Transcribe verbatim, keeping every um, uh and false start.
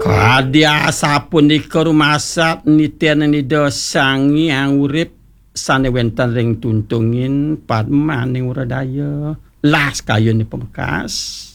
Kadya punika rumasat nityan nida sangi ang urip sanewenten ring tuntungin padmaning uradaya las kayun ni pemekas